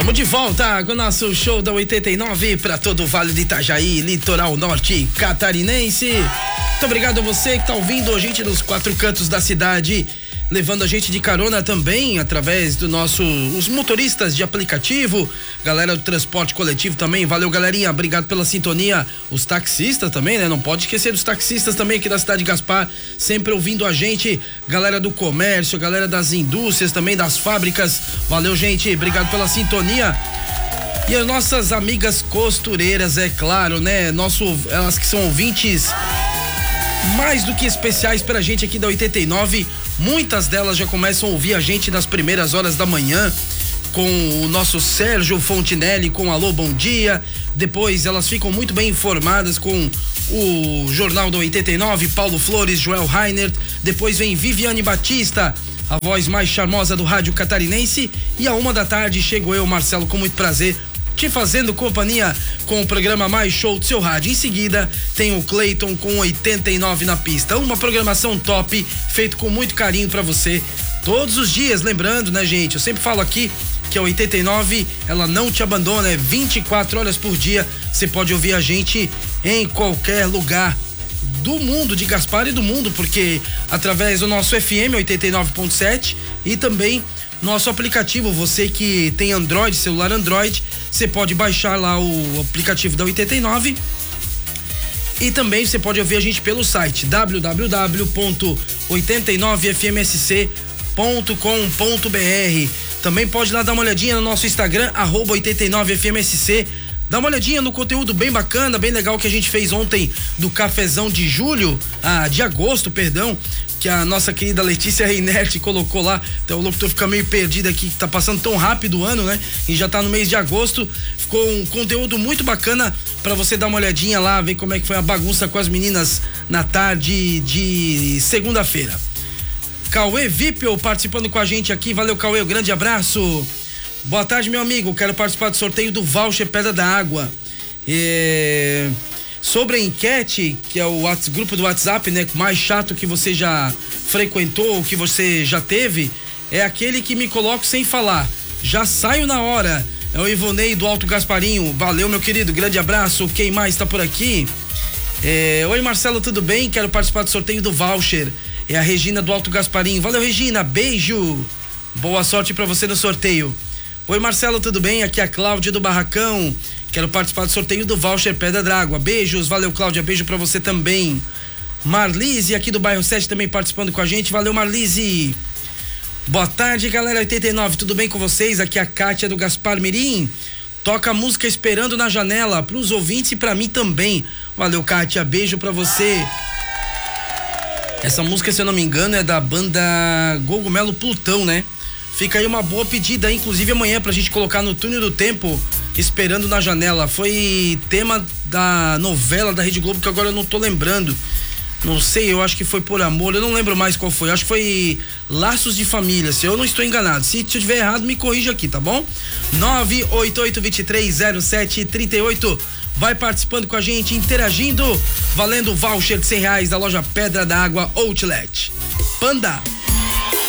Estamos de volta com o nosso show da 89 para todo o Vale do Itajaí, litoral norte catarinense. Muito obrigado a você que está ouvindo a gente nos quatro cantos da cidade, levando a gente de carona também através do os motoristas de aplicativo, galera do transporte coletivo também. Valeu, galerinha, obrigado pela sintonia. Os taxistas também, né? Não pode esquecer dos taxistas também aqui da cidade de Gaspar, sempre ouvindo a gente. Galera do comércio, galera das indústrias também, das fábricas. Valeu, gente, obrigado pela sintonia. E as nossas amigas costureiras, é claro, né? Elas que são ouvintes mais do que especiais pra gente aqui da 89. Muitas delas já começam a ouvir a gente nas primeiras horas da manhã com o nosso Sérgio Fontinelli com Alô Bom Dia. Depois elas ficam muito bem informadas com o Jornal da 89, Paulo Flores, Joel Reinert. Depois vem Viviane Batista, a voz mais charmosa do rádio catarinense. E à 1h da tarde chego eu, Marcelo, com muito prazer, te fazendo companhia com o programa mais show do seu rádio. Em seguida tem o Cleiton com 89 na pista, uma programação top, feito com muito carinho pra você todos os dias. Lembrando, né, gente, eu sempre falo aqui que a 89, ela não te abandona, é 24 horas por dia. Você pode ouvir a gente em qualquer lugar do mundo, de Gaspar e do mundo, porque através do nosso FM 89.7 e também nosso aplicativo. Você que tem Android, celular Android, você pode baixar lá o aplicativo da 89 e também você pode ouvir a gente pelo site www.89fmsc.com.br. Também pode lá dar uma olhadinha no nosso Instagram, @89fmsc. Dá uma olhadinha no conteúdo bem bacana, bem legal que a gente fez ontem do cafezão de agosto, que a nossa querida Letícia Reinert colocou lá. Até o locutor fica meio perdido aqui, que tá passando tão rápido o ano, né? E já tá no mês de agosto. Ficou um conteúdo muito bacana pra você dar uma olhadinha lá, ver como é que foi a bagunça com as meninas na tarde de segunda-feira. Cauê Vipel participando com a gente aqui. Valeu, Cauê, um grande abraço. Boa tarde, meu amigo, quero participar do sorteio do voucher Pedra da Água. Sobre a enquete, que é o grupo do WhatsApp, né, mais chato que você já frequentou, que você já teve, é aquele que me coloco sem falar, já saio na hora. É o Ivonei do Alto Gasparinho. Valeu, meu querido, grande abraço. Quem mais tá por aqui? Oi, Marcelo, tudo bem? Quero participar do sorteio do voucher. É a Regina do Alto Gasparinho. Valeu, Regina, beijo, boa sorte pra você no sorteio. Oi, Marcelo, tudo bem? Aqui é a Cláudia do Barracão. Quero participar do sorteio do voucher Pedra d'Água. Beijos, valeu, Cláudia, beijo pra você também. Marlise, aqui do bairro 7, também participando com a gente. Valeu, Marlise. Boa tarde, galera 89, tudo bem com vocês? Aqui é a Kátia do Gaspar Mirim. Toca a música Esperando na Janela pros ouvintes e pra mim também. Valeu, Kátia, beijo pra você. Essa música, se eu não me engano, é da banda Cogumelo Plutão, né? Fica aí uma boa pedida, inclusive amanhã pra gente colocar no Túnel do Tempo, Esperando na Janela. Foi tema da novela da Rede Globo, que agora eu não tô lembrando. Não sei, eu acho que foi Por Amor, eu não lembro mais qual foi. Acho que foi Laços de Família, se eu não estou enganado. Se eu tiver errado, me corrija aqui, tá bom? 988230738. Vai participando com a gente, interagindo, valendo o voucher de R$100 da loja Pedra da Água Outlet. Panda.